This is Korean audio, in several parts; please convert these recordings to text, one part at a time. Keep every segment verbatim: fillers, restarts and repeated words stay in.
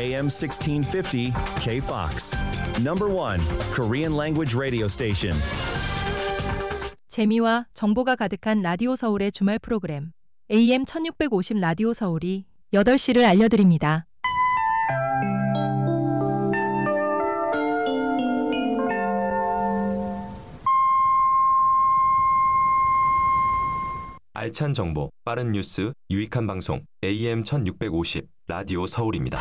에이엠 sixteen fifty K-Fox. Number one Korean language radio station. 재미와 정보가 가득한 라디오 서울의 주말 프로그램 에이엠 천육백오십 라디오 서울이 여덟 시를 알려드립니다. 알찬 정보, 빠른 뉴스, 유익한 방송 에이엠 천육백오십 라디오 서울입니다.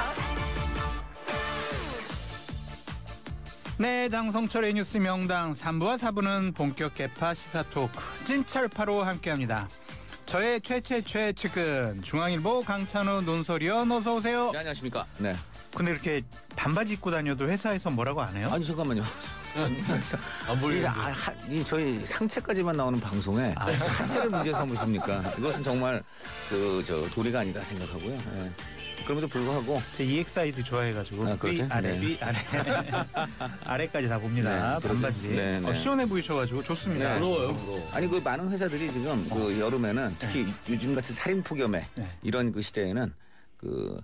네, 장성철의 뉴스 명당 삼 부와 사 부는 본격 개파 시사 토크 찐철파로 함께합니다. 저의 최최 최측근 중앙일보 강찬우 논설위원 어서 오세요. 네, 안녕하십니까. 네. 근데 이렇게 반바지 입고 다녀도 회사에서 뭐라고 안 해요? 아니 잠깐만요. 안 보이는데. 아, 이 저희 상체까지만 나오는 방송에 아, 하체를 문제 삼으십니까? 이것은 정말 그 저 도리가 아니다 생각하고요. 네. 그럼에도 불구하고 아, 위 아래 네. 위 아래 아래까지 다 봅니다. 네, 반바지. 네, 네. 어, 시원해 보이셔가지고 좋습니다. 네. 부러워요. 아니 그 많은 회사들이 지금 어. 그 여름에는 특히 네. 요즘 같은 살인 폭염에 네. 이런 그 시대에는 그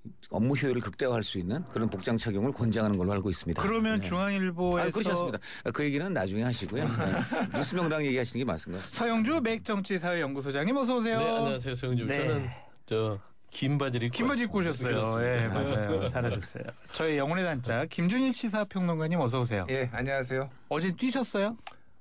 업무 효율을 극대화할 수 있는 그런 복장 착용을 권장하는 걸로 알고 있습니다. 그러면 네. 중앙일보에서 아, 그렇습니다. 그 얘기는 나중에 하시고요. 네. 뉴스명당 얘기하시는 게 맞은 것 같습니다. 서영주 맥정치사회연구소장님 어서 오세요. 네, 안녕하세요. 서영주. 네. 저는 저 긴 바지를 입고 긴 바지 입고 오셨어요. 예, 네, 맞아요. 잘하셨어요. 저희 영혼의 단짝 김준일 시사평론가님 어서 오세요. 예, 안녕하세요. 어제 뛰셨어요?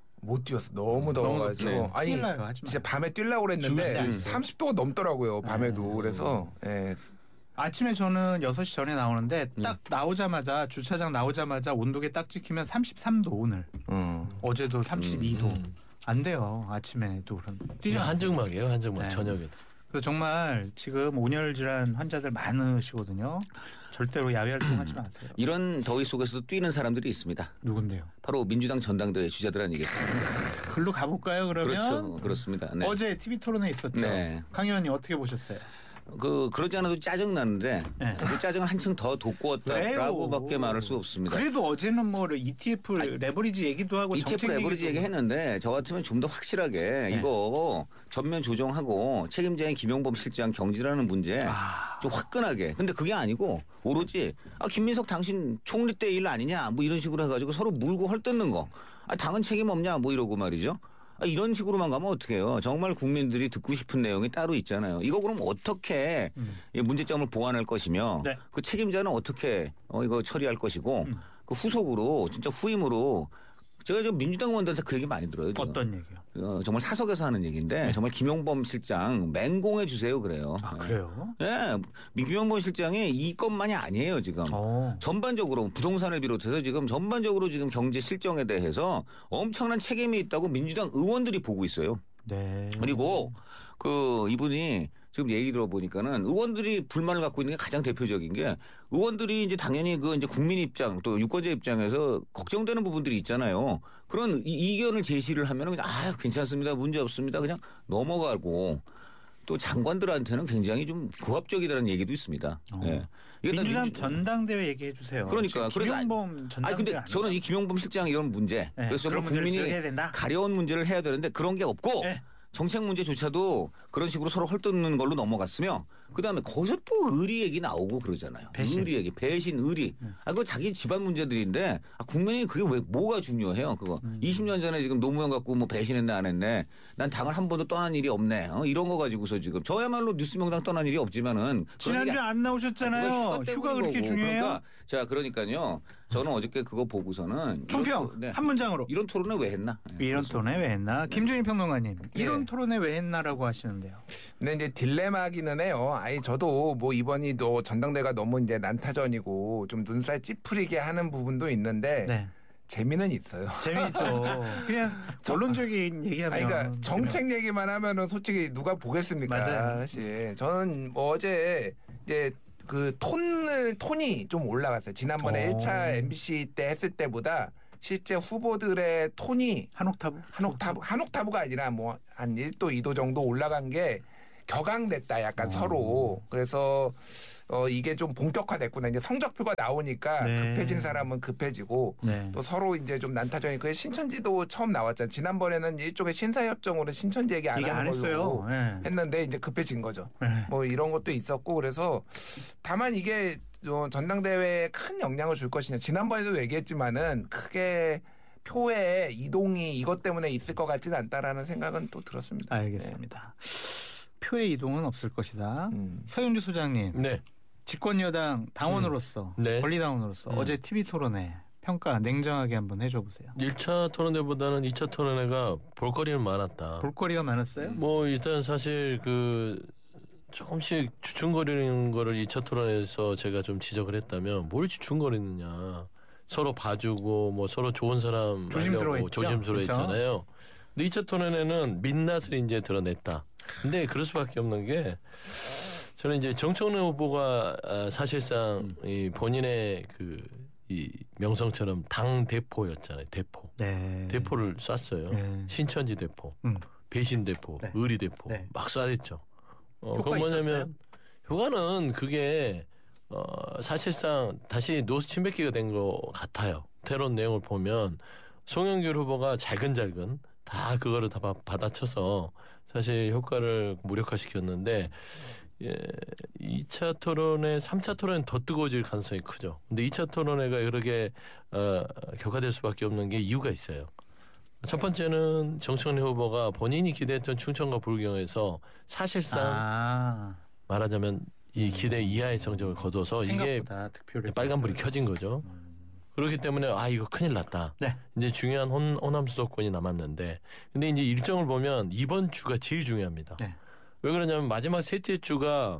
못 뛰었어. 너무 더워가지고. 네. 아니, 뛰려요, 하지 마. 진짜 밤에 뛰려고 그랬는데 삼십 도가 넘더라고요. 밤에도. 네. 그래서 예. 아침에 저는 여섯 시 전에 나오는데 딱 나오자마자 주차장 나오자마자 온도계 딱 찍히면 삼십삼 도 오늘. 음. 어제도 삼십이 도. 음. 안 돼요. 아침에도 그런. 뛰죠. 한정막이에요. 한정막. 네. 저녁에. 그래서 정말 지금 온열 질환 환자들 많으시거든요. 절대로 야외 활동하지 마세요. 이런 더위 속에서도 뛰는 사람들이 있습니다. 누군데요? 바로 민주당 전당대회 주자들 아니겠습니까? 글로 가볼까요 그러면? 그렇죠. 그렇습니다. 네. 어제 티비 토론회 있었죠. 네. 강 의원님 어떻게 보셨어요? 그 그러지 않아도 짜증 나는데 네. 그 짜증을 한층 더 돋구었다라고밖에 말할 수 없습니다. 그래도 어제는 뭐 이티에프 아니, 레버리지 얘기도 하고 이티에프 레버리지 얘기했는데 저 같으면 좀 더 확실하게 네. 이거 전면 조정하고 책임자인 김용범 실장 경질하는 문제 아. 좀 화끈하게. 근데 그게 아니고 오로지 아, 김민석 당신 총리 때 일 아니냐 뭐 이런 식으로 해가지고 서로 물고 헐뜯는 거. 아, 당은 책임 없냐 뭐 이러고 말이죠. 이런 식으로만 가면 어떡해요. 정말 국민들이 듣고 싶은 내용이 따로 있잖아요. 이거 그럼 어떻게 음. 문제점을 보완할 것이며 네. 그 책임자는 어떻게 어, 이거 처리할 것이고 음. 그 후속으로 진짜 후임으로 제가 좀 민주당 의원들한테 그 얘기 많이 들어요. 지금. 어떤 얘기요? 어, 정말 사석에서 하는 얘기인데 네. 정말 김용범 실장 맹공해 주세요 그래요. 아 그래요? 예, 네. 김용범 실장이 이것만이 아니에요 지금. 오. 전반적으로 부동산을 비롯해서 지금 전반적으로 지금 경제 실정에 대해서 엄청난 책임이 있다고 민주당 의원들이 보고 있어요. 네. 그리고 그 이분이 지금 얘기 들어보니까는 의원들이 불만을 갖고 있는 게 가장 대표적인 게 의원들이 이제 당연히 그 이제 국민 입장 또 유권자 입장에서 걱정되는 부분들이 있잖아요. 그런 이견을 제시를 하면은 그냥 아 괜찮습니다 문제 없습니다 그냥 넘어가고 또 장관들한테는 굉장히 좀 고압적이라는 얘기도 있습니다. 어. 예. 민주당 민주... 전당대회 얘기해 주세요. 그러니까 김용범 전당대회. 아 근데 아니죠? 저는 이 김용범 실장 이런 문제 네, 그래서 정말 국민이 가려운 문제를 해야 되는데 그런 게 없고. 네. 정책 문제조차도 그런 식으로 서로 헐뜯는 걸로 넘어갔으며 그다음에 거기서 또 의리 얘기 나오고 그러잖아요. 배신. 의리 얘기, 배신, 의리. 음. 아, 그거 자기 집안 문제들인데 아, 국민이 그게 왜 뭐가 중요해요? 그거 음. 이십 년 전에 지금 노무현 갖고 뭐 배신했네 안 했네. 난 당을 한 번도 떠난 일이 없네. 어? 이런 거 가지고서 지금 저야말로 뉴스명당 떠난 일이 없지만은 지난주 안 나오셨잖아요. 아, 휴가, 휴가 그렇게 중요해요? 그러니까, 자 그러니까요. 저는 어저께 그거 보고서는 총평 네. 한 문장으로 이런 토론을 왜 했나? 네, 이런 토론에 왜 했나? 김준일 평론가님 네. 이런 토론에 왜 했나라고 하시는데요. 근데 이제 딜레마기는 해요. 아니 저도 뭐 이번이 또 전당대가 너무 이제 난타전이고 좀 눈살 찌푸리게 하는 부분도 있는데 네. 재미는 있어요. 재미있죠. 그냥 전론적인 얘기하면. 아니, 그러니까 정책 얘기만 하면은 솔직히 누가 보겠습니까? 맞아요. 사실 저는 뭐 어제 이제. 그 톤을 톤이 좀 올라갔어요. 지난번에 일 차 엠비씨 때 했을 때보다 실제 후보들의 톤이 한 옥타브 한 옥타브 한 옥타브가 아니라 뭐 한 일 도 이 도 정도 올라간 게 격앙됐다 약간 오. 서로. 그래서 어 이게 좀 본격화됐구나. 이제 성적표가 나오니까 네. 급해진 사람은 급해지고 네. 또 서로 이제 좀 난타전이 그 신천지도 처음 나왔잖아요. 지난번에는 일종의 신사협정으로 신천지 얘기 안 얘기 하는 안 걸로 네. 했는데 이제 급해진 거죠. 네. 뭐 이런 것도 있었고 그래서 다만 이게 전당대회에 큰 영향을 줄 것이냐. 지난번에도 얘기했지만은 크게 표의 이동이 이것 때문에 있을 것 같지는 않다라는 생각은 또 들었습니다. 알겠습니다. 네. 표의 이동은 없을 것이다. 음. 서영주 소장님. 네. 집권여당 당원으로서 음. 네. 권리당원으로서 음. 어제 티비 토론회 평가 냉정하게 한번 해줘 보세요. 일 차 토론회보다는 이 차 토론회가 볼거리는 많았다. 볼거리가 많았어요? 뭐 일단 사실 그 조금씩 주춤거리는 거를 이 차 토론에서 제가 좀 지적을 했다면 뭘 주춤거리느냐. 서로 봐주고 뭐 서로 좋은 사람 조심스러워 조심스러워했잖아요. 근데 이 차 토론에는 민낯을 이제 드러냈다. 근데 그럴 수밖에 없는 게 저는 이제 정청래 후보가 사실상 이 본인의 그 이 명성처럼 당 대포였잖아요. 대포. 네. 대포를 쐈어요. 네. 신천지 대포, 음. 배신 대포, 네. 의리 대포 네. 막 쏴댔죠. 어, 효과 그건 뭐냐면 있었어요? 효과는 그게 어, 사실상 다시 노스 침뱉기가 된 것 같아요. 테론 내용을 보면 송영길 후보가 잘근잘근 다 그거를 다 받아쳐서 사실 효과를 무력화시켰는데 예, 이 차 토론회, 삼 차 토론은 더 뜨거워질 가능성이 크죠. 근데 이 차 토론회가 그렇게 어, 격화될 수밖에 없는 게 이유가 있어요. 첫 번째는 정청래 후보가 본인이 기대했던 충청과 불경에서 사실상 아. 말하자면 이 기대 이하의 성적을 거둬서 이게 빨간불이 켜진 거죠. 음. 그렇기 때문에 아 이거 큰일 났다. 네. 이제 중요한 혼, 호남 수도권이 남았는데 근데 이제 일정을 보면 이번 주가 제일 중요합니다. 네. 왜 그러냐면 마지막 셋째 주가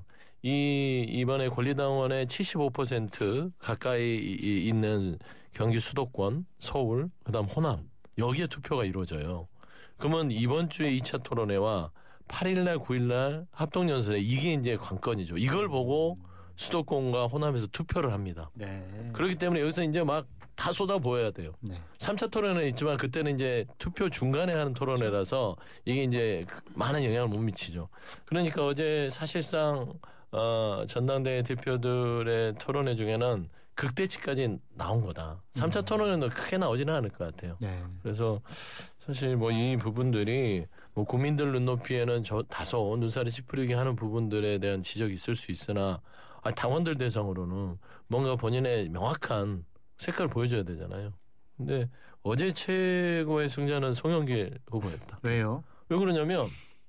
이 이번에 권리당원의 칠십오 퍼센트 가까이 있는 경기 수도권, 서울, 그다음 호남 여기에 투표가 이루어져요. 그러면 이번 주에 이 차 토론회와 팔 일 날, 구 일 날 합동연설회 이게 이제 관건이죠. 이걸 보고 수도권과 호남에서 투표를 합니다. 네. 그렇기 때문에 여기서 이제 막 다 쏟아 보여야 돼요. 네. 삼 차 토론회는 있지만 그때는 이제 투표 중간에 하는 토론회라서 이게 이제 많은 영향을 못 미치죠. 그러니까 어제 사실상 어, 전당대회 대표들의 토론회 중에는 극대치까지 나온 거다. 삼 차 토론회는 크게 나오지는 않을 것 같아요. 네. 그래서 사실 뭐 이 부분들이 뭐 국민들 눈높이에는 저 다소 눈살이 찌푸리게 하는 부분들에 대한 지적이 있을 수 있으나 아, 당원들 대상으로는 뭔가 본인의 명확한 색깔을 보여줘야 되잖아요. 근데 어제 최고의 승자는 송영길 후보였다. 왜요? 왜 그러냐면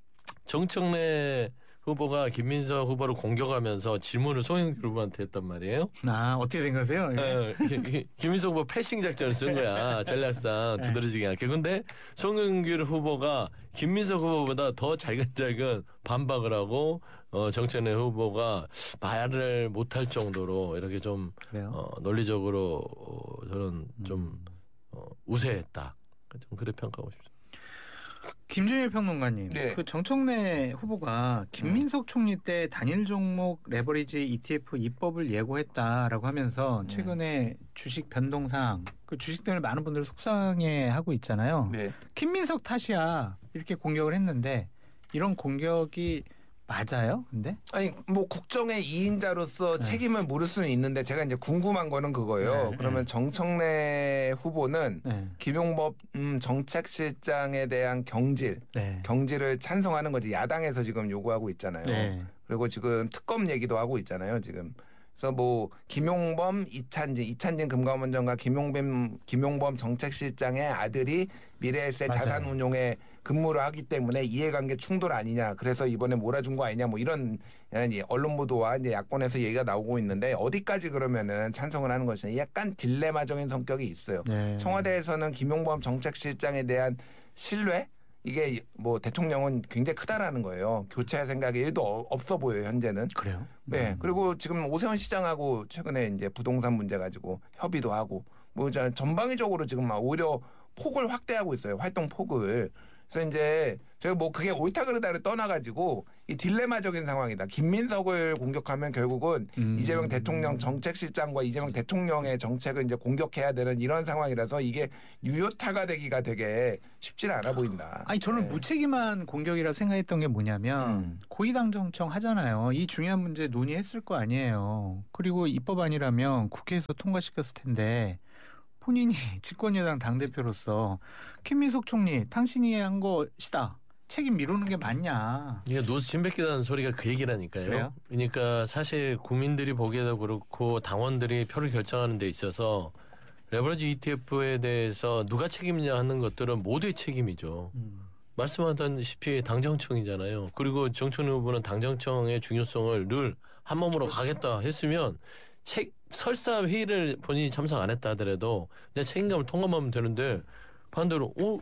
정청래 후보가 김민석 후보를 공격하면서 질문을 송영길 후보한테 했단 말이에요. 아 어떻게 생각하세요? 네, 김민석 후보 패싱 작전을 쓴 거야. 전략상 두드러지게 하게. 근데 송영길 후보가 김민석 후보보다 더 잘근잘근 반박을 하고 어, 정청래 후보가 말을 못할 정도로 이렇게 좀 어, 논리적으로 어, 저는 좀 어, 우세했다. 좀 그래 평가하고 싶습니다. 김준일 평론가님, 네. 그 정청래 후보가 김민석 총리 때 단일 종목 레버리지 이티에프 입법을 예고했다라고 하면서 최근에 주식 변동 사항, 그 주식 때문에 많은 분들이 속상해하고 있잖아요. 네. 김민석 탓이야 이렇게 공격을 했는데 이런 공격이 맞아요? 근데? 아니 뭐 국정의 이인자로서 네. 책임을 물을 수는 있는데 제가 이제 궁금한 거는 그거예요. 네. 그러면 정청래 후보는 네. 김용법 음, 정책실장에 대한 경질, 네. 경질을 찬성하는 거지 야당에서 지금 요구하고 있잖아요. 네. 그리고 지금 특검 얘기도 하고 있잖아요. 지금. 그래서 뭐 김용범, 이찬진, 이찬진 금감원장과 김용범, 김용범 정책실장의 아들이 미래에셋 자산운용에 근무를 하기 때문에 이해관계 충돌 아니냐. 그래서 이번에 몰아준 거 아니냐. 뭐 이런 언론 보도와 이제 야권에서 얘기가 나오고 있는데 어디까지 그러면은 찬성을 하는 것이냐. 약간 딜레마적인 성격이 있어요. 네. 청와대에서는 김용범 정책실장에 대한 신뢰? 이게 뭐 대통령은 굉장히 크다라는 거예요. 교체할 생각이 일도 없어 보여요, 현재는. 그래요? 네. 음. 그리고 지금 오세훈 시장하고 최근에 이제 부동산 문제 가지고 협의도 하고 뭐 전방위적으로 지금 막 오히려 폭을 확대하고 있어요. 활동 폭을. 그래서 이제 제가 뭐 그게 옳다 그르다를 떠나가지고 이 딜레마적인 상황이다. 김민석을 공격하면 결국은 음. 이재명 대통령 정책실장과 이재명 대통령의 정책을 이제 공격해야 되는 이런 상황이라서 이게 유효타가 되기가 되게 쉽지는 않아 보인다. 아니 저는 네. 무책임한 공격이라고 생각했던 게 뭐냐면 음. 고위당정청 하잖아요. 이 중요한 문제 논의했을 거 아니에요. 그리고 입법안이라면 국회에서 통과시켰을 텐데 본인이 집권여당 당대표로서 김민석 총리 당신이 한 것이다. 책임 미루는 게 맞냐. 이게 노스 침뱉기라는 소리가 그 얘기라니까요. 그래요? 그러니까 사실 국민들이 보기에도 그렇고 당원들이 표를 결정하는 데 있어서 레버리지 이티에프에 대해서 누가 책임이냐 하는 것들은 모두의 책임이죠. 음. 말씀하다시피 당정청이잖아요. 그리고 정청래 후보는 당정청의 중요성을 늘 한 몸으로 가겠다 했으면 책 설사 회의를 본인이 참석 안 했다 하더라도 그냥 책임감을 통감하면 되는데 반대로 오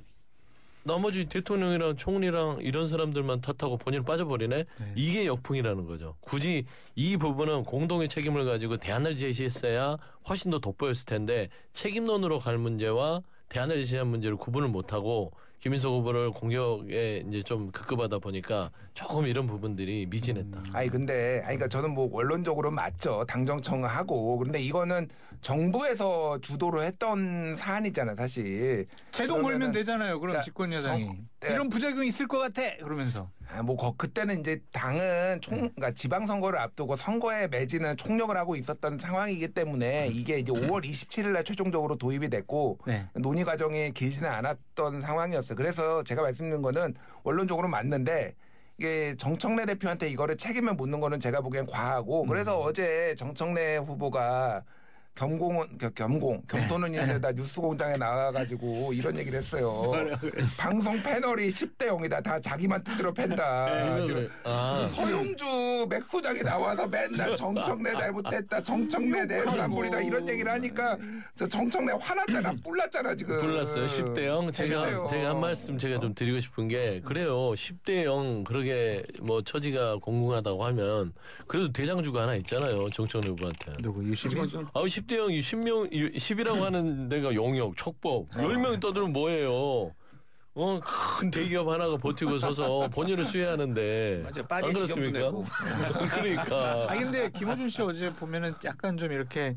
나머지 대통령이랑 총리랑 이런 사람들만 탓하고 본인은 빠져버리네. 네. 이게 역풍이라는 거죠. 굳이 이 부분은 공동의 책임을 가지고 대안을 제시했어야 훨씬 더 돋보였을 텐데 책임론으로 갈 문제와 대안을 제시한 문제를 구분을 못하고 김인석 후보를 공격에 이제 좀 급급하다 보니까 조금 이런 부분들이 미진했다. 음. 아니 근데 아니 그러니까 저는 뭐 원론적으로 맞죠. 당정청하고 그런데 이거는 정부에서 주도를 했던 사안이잖아요, 사실. 제동 걸면 되잖아요. 그럼 그러니까 집권 여당이 정, 이런 부작용이 있을 것 같아. 그러면서. 아, 뭐 거, 그때는 이제 당은 총 그러니까 지방 선거를 앞두고 선거에 매진은 총력을 하고 있었던 상황이기 때문에 이게 이제 오월 이십칠일 날 최종적으로 도입이 됐고 네. 논의 과정이 길지는 않았던 상황이었어요. 그래서 제가 말씀드린 거는 원론적으로 맞는데 이게 정청래 대표한테 이거를 책임을 묻는 거는 제가 보기엔 과하고 그래서 음. 어제 정청래 후보가 겸공은 겸공 겸손은 인쇄다 뉴스공장에 나와가지고 이런 얘기를 했어요. 방송 패널이 십 대 영이다. 다 자기만 뜻대로 팬다. 네, 아. 서용주 맥 소장이 나와서 맨날 정청래 잘못했다. 정청래 내로남불이다 이런 얘기를 하니까 저 정청래 화났잖아. 뿔났잖아 지금. 뿔났어요. 십 대 영. 제가 십 대 영. 제가 한 말씀 제가 좀 드리고 싶은 게 그래요. 십 대 영 그러게 뭐 처지가 공공하다고 하면 그래도 대장주가 하나 있잖아요. 정청래 후보한테. 누구 유시민? 아 십 대 영이 십 명 십이라고 하는 데가 영역 촉법 열 명이 떠들면 뭐예요. 어, 큰 대기업 하나가 버티고 서서 본인을 수혜하는데. 맞아요. 파리에 지점도 내고. 그러니까. 아 근데 김어준 씨 어제 보면은 약간 좀 이렇게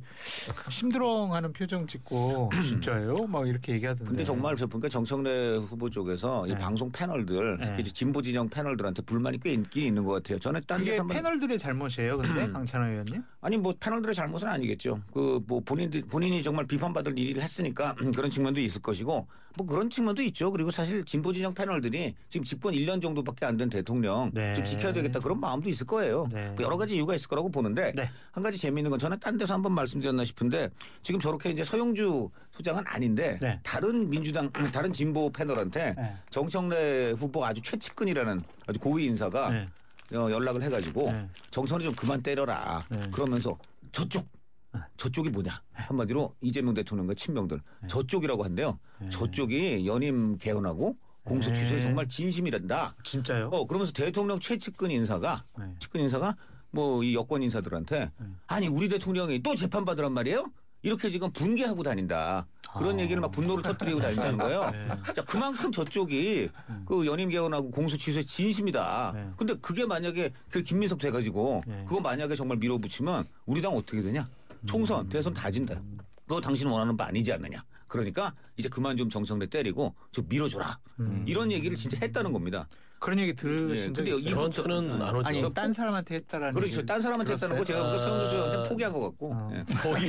심드렁하는 표정 짓고 진짜예요? 막 이렇게 얘기하던데. 근데 정말 저 보니까 정청래 후보 쪽에서 네. 이 방송 패널들 특히 네. 진보 진영 패널들한테 불만이 꽤 있긴 있는 것 같아요. 전에 딴 그게 한번... 패널들의 잘못이에요, 근데 강찬호 의원님? 아니 뭐 패널들의 잘못은 아니겠죠. 그 뭐 본인 본인이 정말 비판받을 일을 했으니까 그런 측면도 있을 것이고 뭐 그런 측면도 있죠. 그리고 사실 진보 진영 패널들이 지금 집권 일 년 정도밖에 안 된 대통령 네. 좀 지켜야 되겠다 그런 마음도 있을 거예요. 네. 뭐 여러 가지 이유가 있을 거라고 보는데 네. 한 가지 재미있는 건 저는 딴 데서 한번 말씀드렸나 싶은데 지금 저렇게 이제 서영주 소장은 아닌데 네. 다른 민주당 다른 진보 패널한테 네. 정청래 후보가 아주 최측근이라는 아주 고위 인사가 네. 어, 연락을 해가지고 네. 정청래 좀 그만 때려라. 네. 그러면서 저쪽 저쪽이 뭐냐 한마디로 이재명 대통령과 친명들 네. 저쪽이라고 한대요. 네. 저쪽이 연임 개헌하고 공소 취소에 정말 진심이란다. 진짜요? 어 그러면서 대통령 최측근 인사가 네. 측근 인사가 뭐 이 여권 인사들한테 네. 아니 우리 대통령이 또 재판 받으란 말이에요? 이렇게 지금 분개하고 다닌다. 그런 아. 얘기를 막 분노를 터뜨리고 다닌다는 거예요. 네. 자, 그만큼 저쪽이 음. 그 연임 개헌하고 공소 취소에 진심이다. 네. 근데 그게 만약에 그 김민석 돼가지고 네. 그거 만약에 정말 밀어붙이면 우리 당 어떻게 되냐? 총선, 대선 다 진다. 그거 당신 원하는 바 아니지 않느냐. 그러니까 이제 그만 좀 정청래 때리고 좀 밀어줘라. 음. 이런 얘기를 진짜 했다는 겁니다. 그런 얘기 들으신 예, 적 근데 있어요? 저한테는 안 오죠. 아니 딴 사람한테 했다라는 그렇죠. 딴 사람한테 했다는 거 제가 아. 서영주 씨한테 포기한 것 같고. 어. 예. 포기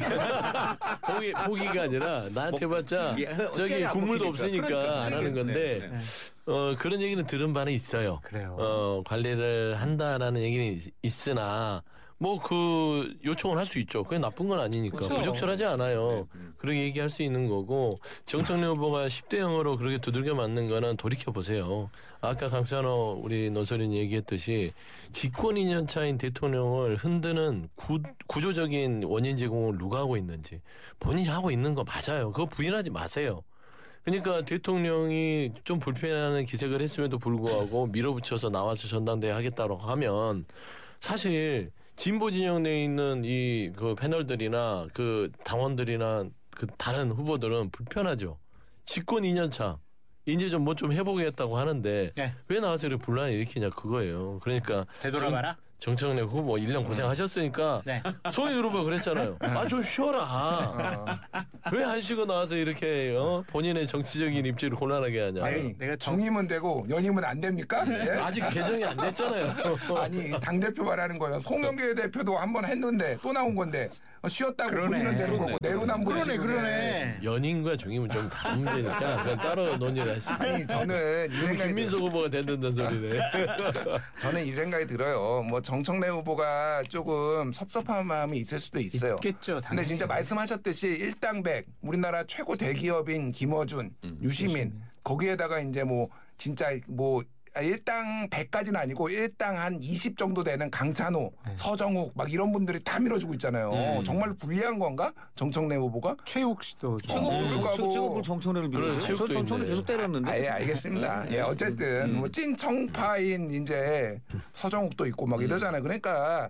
포기 포기가 아니라 나한테 봤자 예, 저기 시간이 안 국물도 먹히니까. 없으니까 그러니까. 안 하는 건데 네, 네. 어 그런 얘기는 들은 바는 있어요. 그래요. 어 관리를 한다라는 얘기는 있- 있으나 뭐 그 요청을 할 수 있죠. 그게 나쁜 건 아니니까 그렇죠. 부적절하지 않아요. 네, 네. 그렇게 얘기할 수 있는 거고 정청래 후보가 십 대 영으로 그렇게 두들겨 맞는 거는 돌이켜 보세요. 아까 강찬호 우리 노설인이 얘기했듯이 집권 이 년 차인 대통령을 흔드는 구, 구조적인 원인 제공을 누가 하고 있는지 본인이 하고 있는 거 맞아요. 그거 부인하지 마세요. 그러니까 대통령이 좀 불편해하는 기색을 했음에도 불구하고 밀어붙여서 나와서 전당대회 하겠다고 하면 사실 진보 진영 내에 있는 이 그 패널들이나 그 당원들이나 그 다른 후보들은 불편하죠. 집권 이 년 차. 이제 좀 뭐 좀 해보겠다고 하는데 네. 왜 나와서 이렇게 분란을 일으키냐 그거예요. 그러니까 되돌아가라. 정, 정청래 후보 일 년 고생하셨으니까 네. 소위 여러분 그랬잖아요. 아 좀 쉬어라. 왜 안 쉬고 나와서 이렇게 어? 본인의 정치적인 입지를 곤란하게 하냐. 아니 내가 정- 중임은 되고 연임은 안 됩니까? 예? 아직 개정이 안 됐잖아요. 아니 당 대표 말하는 거예요. 송영길 대표도 한 번 했는데 또 나온 건데 쉬었다고 그러네. 본인은 되는 거고 내로남불 그러네, 그러네. 연인과 중임은 좀 다른 문제니까 그냥 따로 논의를 하시죠. 아니 저는 이 생각이 김민석 후보가 된다는 소리네. 저는 이 생각이 들어요. 뭐 정청래 후보가 조금 섭섭한 마음이 있을 수도 있어요. 있겠죠. 당연히. 근데 진짜 말씀하셨듯이 일당백 우리나라 최고 대기업인 김어준, 음, 유시민 거기에다가 이제 뭐 진짜 뭐 일당 백까지는 아니고 일당 한 이십 정도 되는 강찬호, 네. 서정욱 막 이런 분들이 다 밀어주고 있잖아요. 음. 정말 불리한 건가? 정청래 후보가? 최욱 씨도 좀. 최욱 음, 후보가 뭐- 최고 정청래를 그래, 밀어줘. 저 최욱도 정청래 있네. 계속 때렸는데. 아예 알겠습니다. 예, 어쨌든 뭐 찐청파인 이제 서정욱도 있고 막 이러잖아요. 그러니까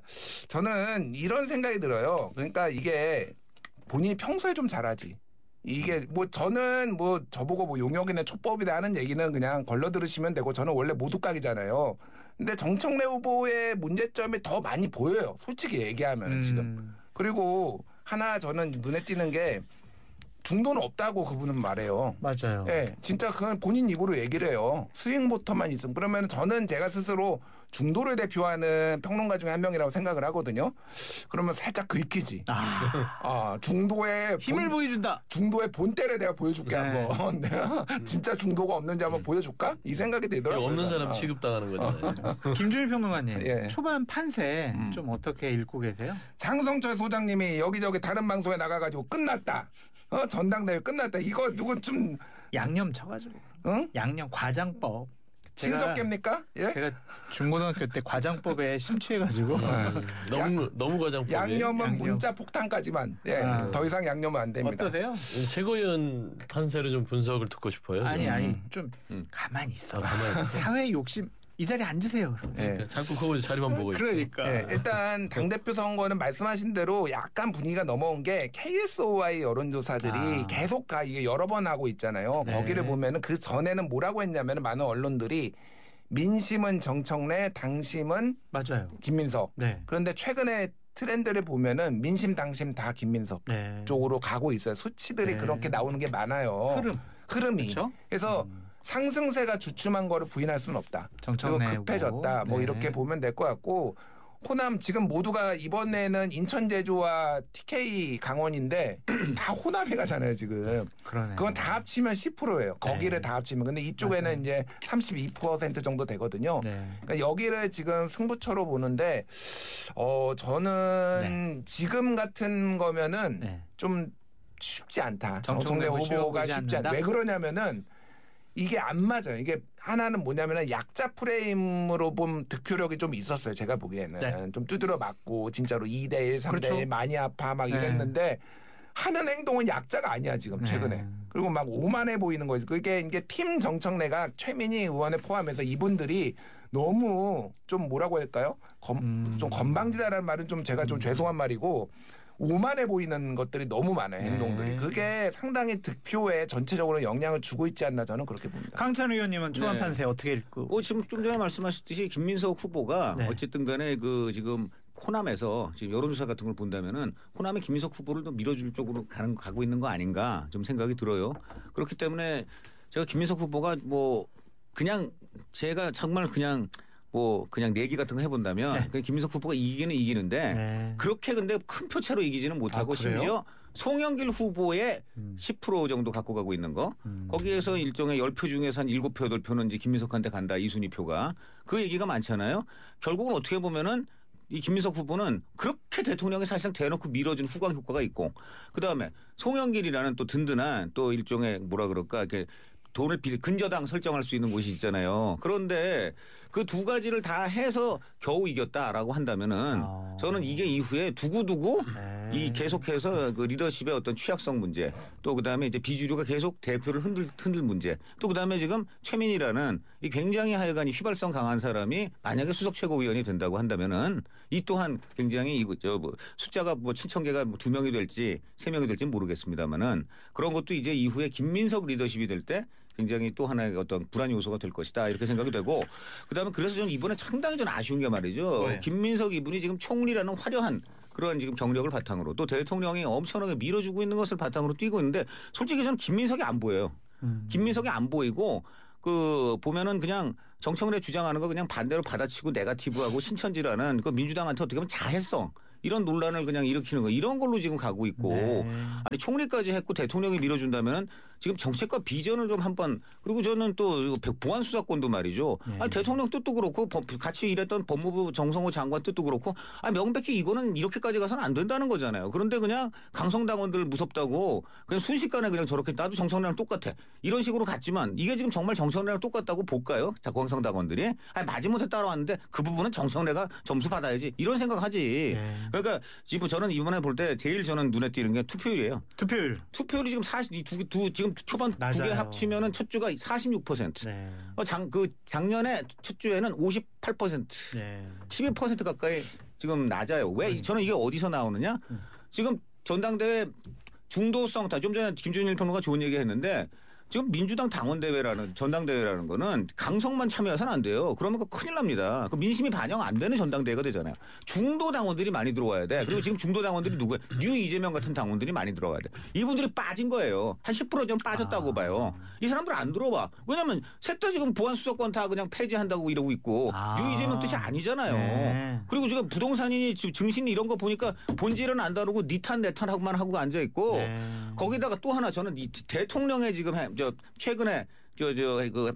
저는 이런 생각이 들어요. 그러니까 이게 본인이 평소에 좀 잘하지. 이게 뭐 저는 뭐 저보고 뭐 용역이나 촉법이다 하는 얘기는 그냥 걸러 들으시면 되고 저는 원래 모두각이잖아요. 근데 정청래 후보의 문제점이 더 많이 보여요. 솔직히 얘기하면 음. 지금. 그리고 하나 저는 눈에 띄는 게 중도는 없다고 그분은 말해요. 맞아요. 예, 진짜 그건 본인 입으로 얘기를 해요. 스윙보터만 있으면. 그러면 저는 제가 스스로 중도를 대표하는 평론가 중에 한 명이라고 생각을 하거든요. 그러면 살짝 긁히지. 아, 아, 중도의 힘을 본, 보여준다. 중도의 본때를 내가 보여줄게 네. 한번. 내가 진짜 중도가 없는지 한번 보여줄까? 이 생각이 들더라고요. 없는 사람 아. 취급당하는 거잖아요. 김준일 평론가님. 예. 초반 판세 음. 좀 어떻게 읽고 계세요? 장성철 소장님이 여기저기 다른 방송에 나가가지고 끝났다. 어, 전당대회 끝났다. 이거 누구 좀 양념 쳐가지고. 응? 양념 과장법. 제가- 친석계입니까? 예? 제가 중고등학교 때 과장법에 심취해가지고 너무 너무 과장법이. 양념은 양념. 문자 폭탄까지만. 예, 아. 더 이상 양념은 안 됩니다. 어떠세요? 최고위원 판세를 좀 분석을 듣고 싶어요. 아니 좀. 아니 좀 음. 가만히 있어. 아, 가만히 있어. 사회 욕심 이 자리에 앉으세요. 그럼. 예. 그러니까 자꾸 그거 자리만 보고 있어. 그러니까. 예, 일단 당대표 선거는 말씀하신 대로 약간 분위기가 넘어온 게 케이에스오아이 여론조사들이 아. 계속 가 이게 여러 번 하고 있잖아요. 네. 거기를 보면은 그 전에는 뭐라고 했냐면 많은 언론들이 민심은 정청래, 당심은 맞아요. 김민석. 네. 그런데 최근에 트렌드를 보면은 민심, 당심 다 김민석 네. 쪽으로 가고 있어요. 수치들이 네. 그렇게 나오는 게 많아요. 흐름. 흐름이. 그렇죠? 그래서 상승세가 주춤한 거를 부인할 수는 없다. 정청래 그리고 급해졌다. 후보. 뭐 네. 이렇게 보면 될 것 같고 호남 지금 모두가 이번에는 인천 제주와 티케이 강원인데 다 호남에 가잖아요 지금. 그러네. 그건 다 합치면 십 퍼센트예요. 거기를 네. 다 합치면. 근데 이쪽에는 맞아요. 이제 삼십이 퍼센트 정도 되거든요. 네. 그러니까 여기를 지금 승부처로 보는데 어 저는 지금 같은 거면은 네. 좀 쉽지 않다. 정청래 정청래 후보가 후보가 보지 쉽지 않다. 않는다? 왜 그러냐면은 이게 안 맞아요. 이게 하나는 뭐냐면은 약자 프레임으로 보면 득표력이 좀 있었어요. 제가 보기에는 네. 좀 두드려 맞고 진짜로 이 대 일, 삼 대 일 그렇죠. 많이 아파 막 네. 이랬는데 하는 행동은 약자가 아니야 지금 네. 최근에. 그리고 막 오만해 보이는 거지. 그게 이게 팀 정청래가 최민희 의원을 포함해서 이분들이 너무 좀 뭐라고 할까요? 검, 음. 좀 건방지다라는 말은 좀 제가 좀 죄송한 말이고 오만해 보이는 것들이 너무 많아요. 네. 행동들이. 그게 상당히 득표에 전체적으로 영향을 주고 있지 않나 저는 그렇게 봅니다. 강찬 의원님은 초반 네. 판세 어떻게 읽고? 뭐 지금 좀 전에 말씀하셨듯이 김민석 후보가 네. 어쨌든 간에 그 지금 호남에서 지금 여론조사 같은 걸 본다면은 호남의 김민석 후보를 더 밀어줄 쪽으로 가는 가고 있는 거 아닌가 좀 생각이 들어요. 그렇기 때문에 제가 김민석 후보가 뭐 그냥 제가 정말 그냥 뭐 그냥 내기 같은 거 해본다면 네. 그냥 김민석 후보가 이기기는 이기는데 네. 그렇게 근데 큰 표차로 이기지는 못하고 아, 그래요? 심지어 송영길 후보의 음. 십 퍼센트 정도 갖고 가고 있는 거 음. 거기에서 일종의 십 표 중에서 한 일곱 표, 여덟 표는 이제 김민석한테 간다 이 순위 표가 그 얘기가 많잖아요. 결국은 어떻게 보면은 이 김민석 후보는 그렇게 대통령이 사실상 대놓고 밀어준 후광 효과가 있고 그다음에 송영길이라는 또 든든한 또 일종의 뭐라 그럴까 이렇게 돈을 빌 근저당 설정할 수 있는 곳이 있잖아요. 그런데 그 두 가지를 다 해서 겨우 이겼다라고 한다면은 아. 저는 이게 이후에 두고두고 네. 이 계속해서 그 리더십의 어떤 취약성 문제 또 그다음에 이제 비주류가 계속 대표를 흔들 흔들 문제 또 그다음에 지금 최민희라는 이 굉장히 하여간 휘발성 강한 사람이 만약에 수석 최고위원이 된다고 한다면은 이 또한 굉장히 이거 저뭐 숫자가 뭐 칠천 개가 뭐 두 명이 될지 세 명이 될지 모르겠습니다만은 그런 것도 이제 이후에 김민석 리더십이 될 때 굉장히 또 하나의 어떤 불안 요소가 될 것이다 이렇게 생각이 되고 그다음에 그래서 저는 이번에 상당히 좀 아쉬운 게 말이죠. 뭐예요? 김민석 이분이 지금 총리라는 화려한 그런 지금 경력을 바탕으로 또 대통령이 엄청나게 밀어주고 있는 것을 바탕으로 뛰고 있는데 솔직히 저는 김민석이 안 보여요. 음. 김민석이 안 보이고 그 보면은 그냥 정청래 주장하는 거 그냥 반대로 받아치고 네거티브하고 신천지라는 그 민주당한테 어떻게 보면 자해성 이런 논란을 그냥 일으키는 거 이런 걸로 지금 가고 있고 네. 아니 총리까지 했고 대통령이 밀어준다면 지금 정책과 비전을 좀 한번 그리고 저는 또 보안 수사권도 말이죠. 네. 아니 대통령 뜻도 그렇고 같이 일했던 법무부 정성호 장관 뜻도 그렇고 아 명백히 이거는 이렇게까지 가서는 안 된다는 거잖아요. 그런데 그냥 강성당원들 무섭다고 그냥 순식간에 그냥 저렇게 나도 정청래랑 똑같아 이런 식으로 갔지만 이게 지금 정말 정청래랑 똑같다고 볼까요? 자 강성당원들이 아니 마지못해 따라왔는데 그 부분은 정청래가 점수 받아야지 이런 생각하지. 네. 그러니까 지금 저는 이번에 볼 때 제일 저는 눈에 띄는 게 투표율이에요. 투표율. 투표율이 지금 사십 두, 두 지금 초반 두 개 낮아요. 합치면은 첫 주가 사십육 퍼센트. 네. 어, 장, 그 작년에 첫 주에는 오십팔 퍼센트. 네. 십일 퍼센트 가까이 지금 낮아요. 왜 저는 이게 어디서 나오느냐? 지금 전당대회 중도성 다 좀 전에 김준일 평론가 좋은 얘기 했는데 지금 민주당 당원대회라는 전당대회라는 거는 강성만 참여해서는 안 돼요. 그러면 그 큰일 납니다. 그 민심이 반영 안 되는 전당대회가 되잖아요. 중도 당원들이 많이 들어와야 돼. 그리고 지금 중도 당원들이 누구예요? 뉴 이재명 같은 당원들이 많이 들어와야 돼. 이분들이 빠진 거예요. 한 십 퍼센트 좀 빠졌다고 아. 봐요. 이 사람들 안 들어와. 왜냐면 셋 다 지금 보안 수사권 다 그냥 폐지한다고 이러고 있고 아. 뉴 이재명 뜻이 아니잖아요. 네. 그리고 지금 부동산인이 지금 증신 이런 거 보니까 본질은 안 다루고 니탄 내탄 하고만 하고 앉아 있고 네. 거기다가 또 하나 저는 이 대통령의 지금 해, 저 최근에 저 저 그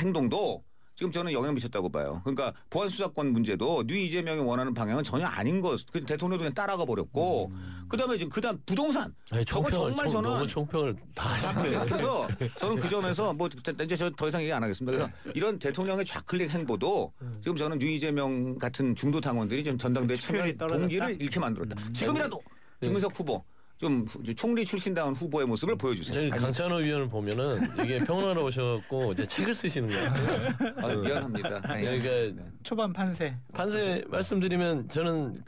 행동도 지금 저는 영향 미쳤다고 봐요. 그러니까 보안 수사권 문제도 뉴 이재명이 원하는 방향은 전혀 아닌 것. 그 대통령도 그냥 따라가 버렸고 음. 그다음에 지금 그다음 부동산. 아니, 저거 총평을, 정말 총, 저는 너무 총평을 다 하시네요. 그래서 저는 그 점에서 뭐 이제 저 더 이상 얘기 안 하겠습니다. 그래서 이런 대통령의 좌클릭 행보도 지금 저는 뉴 이재명 같은 중도 당원들이 좀 전당대회 참여 투표율이 떨어졌다? 동기를 잃게 만들었다. 지금이라도 김문석 후보 좀 총리 출신다운 후보의 모습을 보여주세요. 저희 강찬호 위원을 보면은 이게 평론하러 오셔갖고 이제 책을 쓰시는 것 같아요. 아, 미안합니다. 그러니까 초반 판세. 판세 말씀드리면 저는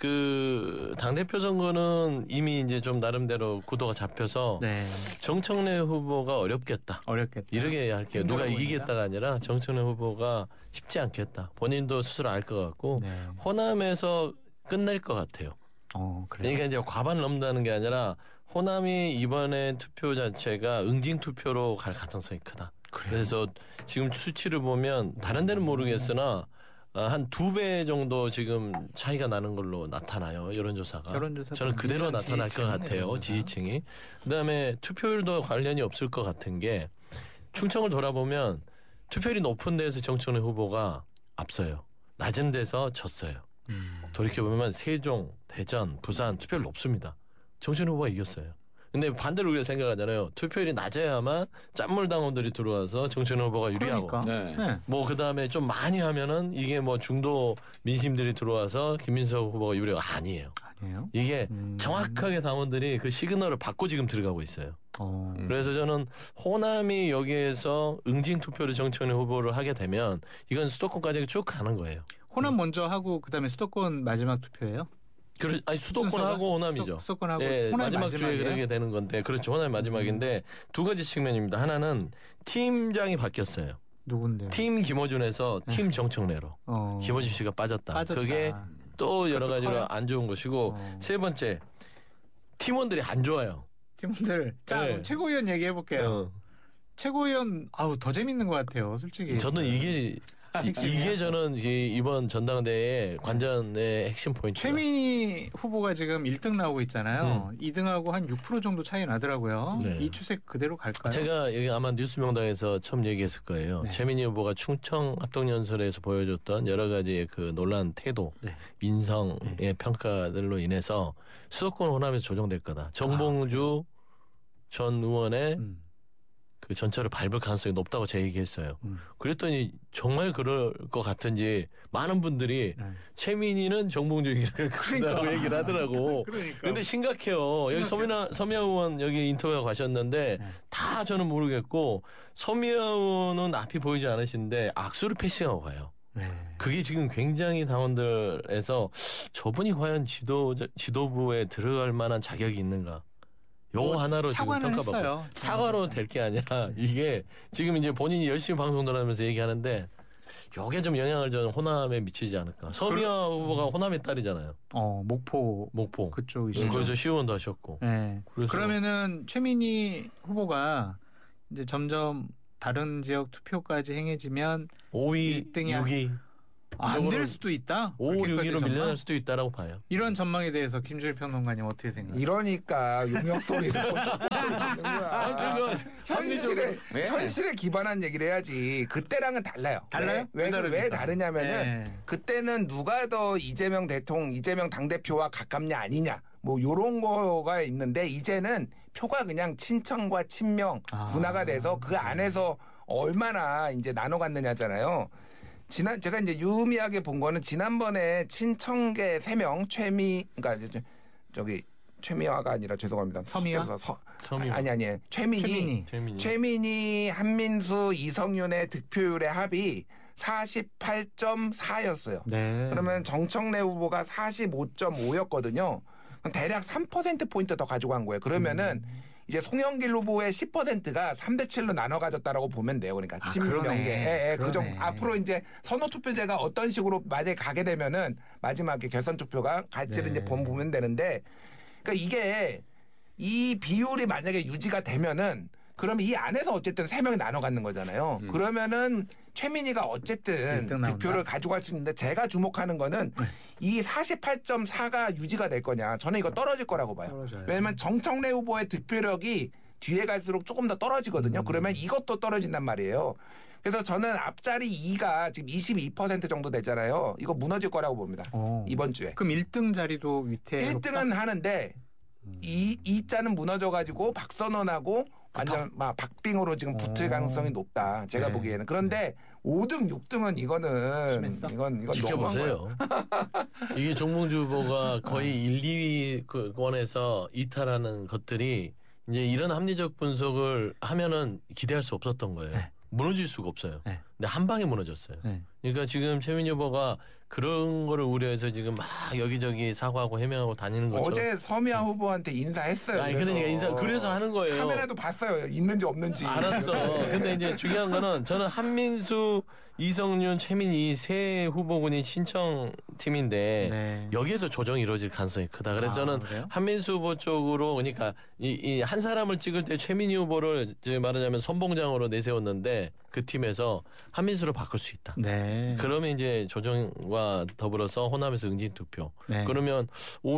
그 당대표 선거는 이미 이제 좀 나름대로 구도가 잡혀서 네. 정청래 후보가 어렵겠다. 어렵겠다. 이렇게 할게요. 누가 이기겠다가 아니라 정청래 후보가 쉽지 않겠다. 본인도 스스로 알 것 같고 네. 호남에서 끝낼 것 같아요. 어, 그래. 그러니까 이제 과반을 넘는다는 게 아니라 호남이 이번에 투표 자체가 응징 투표로 갈 가능성이 크다. 그래요? 그래서 지금 수치를 보면 다른 데는 모르겠으나 한 두 배 정도 지금 차이가 나는 걸로 나타나요. 여론조사가. 여론조사 저는 그대로 나타날 것 같아요. 지지층이. 그다음에 투표율도 관련이 없을 것 같은 게 충청을 돌아보면 투표율이 높은 데에서 정청래 후보가 앞서요. 낮은 데서 졌어요. 음. 돌이켜보면 세종, 대전, 부산 투표율 높습니다. 정청래 후보가 이겼어요. 근데 반대로 우리가 생각하잖아요. 투표율이 낮아야만 짠물 당원들이 들어와서 정청래 후보가 유리하고. 그러니까. 네. 네. 뭐 그다음에 좀 많이 하면은 이게 뭐 중도 민심들이 들어와서 김민석 후보가 유리가 아니에요. 아니에요? 이게 음. 정확하게 당원들이 그 시그널을 받고 지금 들어가고 있어요. 어. 음. 그래서 저는 호남이 여기에서 응징 투표를 정청래 후보를 하게 되면 이건 수도권까지 쭉 가는 거예요. 호남 먼저 하고 그다음에 수도권 마지막 투표예요? 그래, 아니 수도권하고 호남이죠. 수도권하고 예, 호남이 마지막 주에 마지막이에요? 그렇게 되는 건데 그렇죠. 호남이 마지막인데 두 가지 측면입니다. 하나는 팀장이 바뀌었어요. 누군데요? 팀 김어준에서 팀 정청래로 어. 김어준 씨가 빠졌다. 빠졌다. 그게 또 여러 그것도 가지로 커요? 안 좋은 것이고 어. 세 번째 팀원들이 안 좋아요. 팀원들. 자, 네. 그럼 최고위원 얘기해 볼게요. 어. 최고위원 아우 더 재밌는 것 같아요, 솔직히. 저는 이게 이- 이게 저는 이- 이번 전당대회 관전의 핵심 포인트. 최민희 후보가 지금 일 등 나오고 있잖아요. 음. 이 등하고 한 육 퍼센트 정도 차이 나더라고요. 네. 이 추세 그대로 갈까요? 제가 여기 아마 뉴스 명당에서 처음 얘기했을 거예요. 네. 최민희 후보가 충청 합동연설에서 보여줬던 여러 가지의 그 논란 태도, 네. 인성의 평가들로 인해서 수도권 호남에서 조정될 거다. 정봉주 전 의원의 음. 그 전철을 밟을 가능성이 높다고 제 얘기했어요. 음. 그랬더니 정말 그럴 것 같은지 많은 분들이 네. 최민희는 정봉주 얘기를 그러니까. 얘기를 하더라고. 그러니까. 근데 심각해요. 여기 서미나, 서미아 의원 여기 인터뷰 가셨는데 네. 다 저는 모르겠고 서미아 의원은 앞이 보이지 않으신데 악수를 패싱하고 가요. 네. 그게 지금 굉장히 당원들에서 저분이 과연 지도, 지도부에 들어갈 만한 자격이 있는가. 요거 하나로 지금 사과는 평가받고 했어요. 사과로 될 게 아니라 이게 지금 이제 본인이 열심히 방송 들어가면서 얘기하는데 요게 좀 영향을 좀 호남에 미치지 않을까. 서미아 후보가 호남의 딸이잖아요. 어, 목포 목포. 그쪽이시죠. 그저 시의원도 하셨고. 네. 그래서 그러면은 최민희 후보가 이제 점점 다른 지역 투표까지 행해지면 오 위, 일 등이 육 위. 안 될 수도 있다. 오, 육 위로 전망? 밀려날 수도 있다라고 봐요. 이런 전망에 대해서 김주일 평론가님 어떻게 생각하세요? 이러니까 용역 소리 듣고 아, 현실에 왜? 현실에 기반한 얘기를 해야지. 그때랑은 달라요. 달라요? 왜, 왜, 왜 다르냐면은 네. 그때는 누가 더 이재명 대통령, 이재명 당대표와 가깝냐 아니냐 뭐 요런 거가 있는데 이제는 표가 그냥 친청과 친명 아. 분화가 돼서 그 안에서 얼마나 이제 나눠 갔느냐잖아요. 지난 제가 이제 유의미하게 본 거는 지난번에 친청계 세 명 최미 그러니까 이제 저기 최미화가 아니라 죄송합니다. 서미화? 서, 서미화. 아니 아니 최민희 최민희. 최민희. 최민희 한민수 이성윤의 득표율의 합이 사십팔 점 사였어요. 네. 그러면 정청래 후보가 사십오 점 오였거든요. 대략 삼 퍼센트 포인트 더 가져간 거예요. 그러면은 음. 이제 송영길 후보의 십 퍼센트가 삼 대 칠로 나눠 가졌다라고 보면 돼요. 그러니까 아, 친명계. 그러네. 예, 예, 그 정, 그러네. 앞으로 이제 선호 투표제가 어떤 식으로 만약에 가게 되면은 마지막에 결선 투표가 갈지를 네. 이제 보면 되는데, 그러니까 이게 이 비율이 만약에 유지가 되면은 그러면 이 안에서 어쨌든 세 명이 나눠 갖는 거잖아요. 음. 그러면은 최민희가 어쨌든 일 등 나온다? 득표를 가져갈 수 있는데 제가 주목하는 거는 이 사십팔 점 사가 유지가 될 거냐. 저는 이거 떨어질 거라고 봐요. 떨어져요. 왜냐면 정청래 후보의 득표력이 뒤에 갈수록 조금 더 떨어지거든요. 음. 그러면 이것도 떨어진단 말이에요. 그래서 저는 앞자리 이가 지금 이십이 퍼센트 정도 되잖아요. 이거 무너질 거라고 봅니다. 어. 이번 주에. 그럼 일 등 자리도 위태. 일 등은 하는데 이, 이 자는 무너져가지고 박선원하고 완전 막 박빙으로 지금 붙을 오. 가능성이 높다. 제가 네. 보기에는. 그런데 오 등, 육 등은 이거는 심했어? 이건 이건 너무한 거예요. 지켜보세요. 이게 정봉주 후보가 거의 일, 이 위권에서 이탈하는 것들이 이제 이런 합리적 분석을 하면은 기대할 수 없었던 거예요. 네. 무너질 수가 없어요. 네. 근데 한 방에 무너졌어요. 네. 그러니까 지금 최민희 후보가 그런 거를 우려해서 지금 막 여기저기 사과하고 해명하고 다니는 거죠. 어제 서미아 후보한테 인사했어요. 아니, 그래서. 그러니까 인사 그래서 하는 거예요. 카메라도 봤어요. 있는지 없는지. 알았어. 근데 이제 중요한 거는 저는 한민수, 이성윤, 최민희 세 후보군이 신청 팀인데 네. 여기에서 조정이 이루어질 가능성이 크다. 그래서 아, 저는 그래요? 한민수 후보 쪽으로 그러니까 이 한 사람을 찍을 때 최민희 후보를 이제 말하자면 선봉장으로 내세웠는데 그 팀에서 한민수로 바꿀 수 있다. 네. 그러면 이제 조정과 더불어서 호남에서 응진 투표. 네. 그러면 오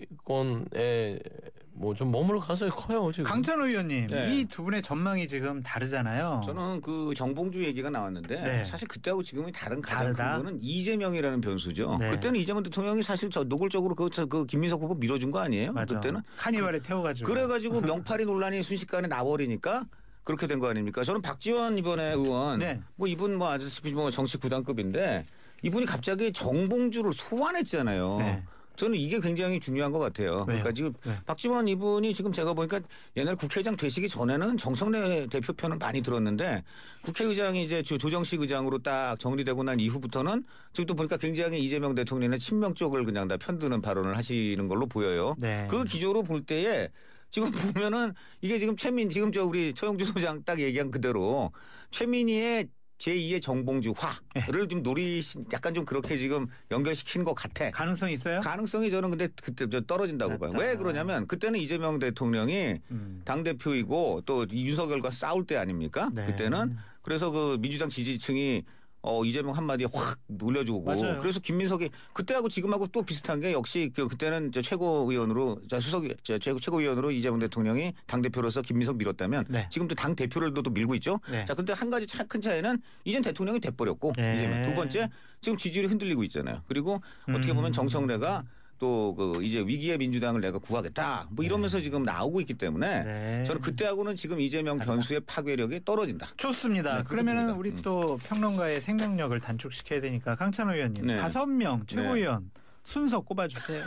위권에 뭐 좀 머무를 가능성이 커요 지금. 강찬호 의원님, 네. 이 두 분의 전망이 지금 다르잖아요. 저는 그 정봉주 얘기가 나왔는데 네. 사실 그때하고 지금이 다른 가장 다르다? 큰 거는 이재명이라는 변수죠. 네. 그때는 이재명 대통령이 사실 저 노골적으로 그, 저, 그 김민석 후보 밀어준 거 아니에요? 맞아. 그때는 카니발에 태워가지고. 그래가지고 명팔이 논란이 순식간에 나버리니까 그렇게 된 거 아닙니까? 저는 박지원 이번에 의원 네. 뭐 이분 뭐 아저씨 뭐 정치 구단급인데 이분이 갑자기 정봉주를 소환했잖아요. 네. 저는 이게 굉장히 중요한 것 같아요. 그러니까 지금 네. 박지원 이분이 지금 제가 보니까 옛날 국회의장 되시기 전에는 정청래 대표 편은 많이 들었는데 국회의장이 이제 조정식 의장으로 딱 정리되고 난 이후부터는 지금 또 보니까 굉장히 이재명 대통령의 친명 쪽을 그냥 다 편드는 발언을 하시는 걸로 보여요. 네. 그 기조로 볼 때에 지금 보면은 이게 지금 최민 지금 저 우리 최영주 소장 딱 얘기한 그대로 최민희의 제이의 정봉주화를 좀 노리시 약간 좀 그렇게 지금 연결시킨 것 같아. 가능성 있어요? 가능성이 저는 근데 그때 저 떨어진다고 봐요. 맞다. 왜 그러냐면 그때는 이재명 대통령이 음. 당대표이고 또 윤석열과 싸울 때 아닙니까? 네. 그때는 그래서 그 민주당 지지층이 어 이재명 한마디에 확 놀려주고 맞아요. 그래서 김민석이 그때하고 지금하고 또 비슷한 게 역시 그 그때는 저 최고위원으로 자 수석 저 최고 최고위원으로 이재명 대통령이 당 대표로서 김민석 밀었다면 네. 지금도 당 대표를 또 밀고 있죠. 네. 자 근데 한 가지 차, 큰 차이는 이젠 대통령이 돼버렸고 네. 이재명 두 번째 지금 지지율이 흔들리고 있잖아요. 그리고 어떻게 보면 음. 정청래가 또 그 이제 위기의 민주당을 내가 구하겠다 뭐 이러면서 지금 나오고 있기 때문에 네. 저는 그때하고는 지금 이재명 변수의 파괴력이 떨어진다. 좋습니다. 네, 그러면은 그렇습니다. 우리 음. 또 평론가의 생명력을 단축시켜야 되니까 강찬호 의원님 네. 다섯 명 최고위원 순서 꼽아주세요.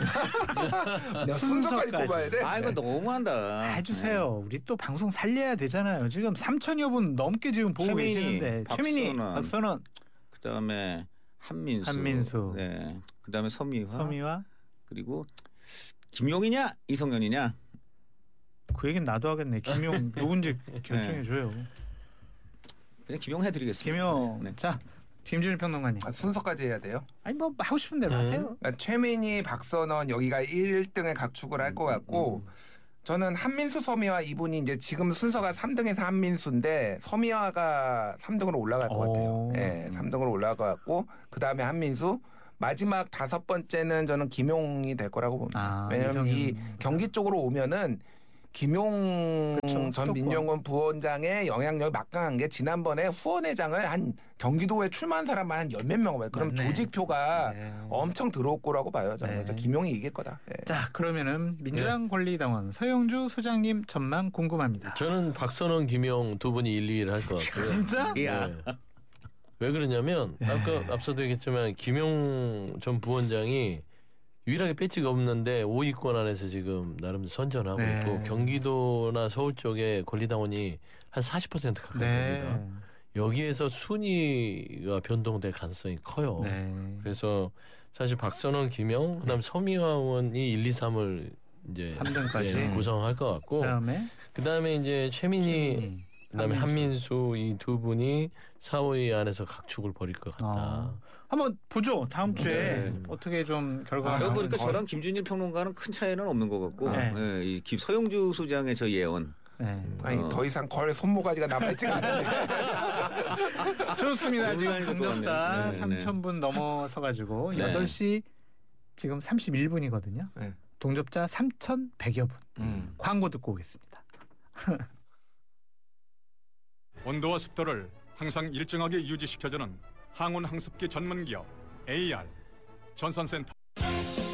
내가 순서까지 꼽아야 돼. 아 이거 너무한다. 해주세요. 우리 또 방송 살려야 되잖아요. 지금 삼천여 분 넘게 지금 보고 최민희, 계시는데 최민희, 박선원. 박선원, 그다음에 한민수, 한민수. 네. 그다음에 서미화, 서미화. 그리고 김용이냐 이성윤이냐. 그 얘기는 나도 하겠네. 김용 누군지 결정해줘요. 그냥 김용 해드리겠습니다. 김용. 네. 자, 김준일 평론가님. 아, 순서까지 해야 돼요. 아니 뭐 하고 싶은 대로 음. 하세요. 그러니까 최민희, 박선원 여기가 일 등을 각축을 할 것 같고 저는 한민수 서미화 이분이 이제 지금 순서가 삼 등에서 한민수인데 서미화가 삼 등으로 올라갈 것 같아요. 예, 네, 삼 등으로 올라갈 것 같고 그 다음에 한민수 마지막 다섯 번째는 저는 김용이 될 거라고 봅니다. 아, 왜냐하면 이 경기 쪽으로 오면은 김용 그쵸, 전 수도권. 민정원 부원장의 영향력이 막강한 게 지난번에 후원회장을 한 경기도에 출마한 사람만 한 열몇 명 봐요. 그럼 맞네. 조직표가 네. 엄청 들어올 거라고 봐요. 저는 네. 김용이 이길 거다. 예. 자, 그러면은 민주당 권리당원 서영주 소장님 전망 궁금합니다. 저는 박선원, 김용 두 분이 일, 이 위를 할 것 같고요. 진짜? 이야. 네. 왜 그러냐면 아까 앞서도 얘기했지만 김용 전 부원장이 유일하게 배지가 없는데 오 위권 안에서 지금 나름 선전하고 네. 있고 경기도나 서울 쪽에 권리당원이 한 사십 퍼센트 가까이 됩니다. 네. 여기에서 순위가 변동될 가능성이 커요. 네. 그래서 사실 박선원, 김영, 그다음 서미화 의원이 일, 이, 삼을 이제 삼 등까지. 예, 구성할 것 같고 그다음에 그다음에 이제 최민희, 최민희, 그다음에 한민수. 한민수 이 두 분이 사, 오 위 안에서 각축을 벌일 것 같다. 어. 한번 보죠. 다음 주에 네. 어떻게 좀 결과가 제가 보니까 나오는지. 저랑 김준일 평론가는 큰 차이는 없는 것 같고 네. 예, 이 김- 서영주 소장의 저 예언 네. 아니 어. 더 이상 걸 손모가지가 남아있지가 않는데. 좋습니다. 지금 오늘 많이 당접자 네, 네. 삼천 분 넘어서 가지고 네. 여덟 시 지금 삼십일 분이거든요. 네. 동접자 삼천백여 분. 음. 광고 듣고 오겠습니다. 온도와 습도를 항상 일정하게 유지시켜주는 항온 항습기 전문 기업 에이알 전선센터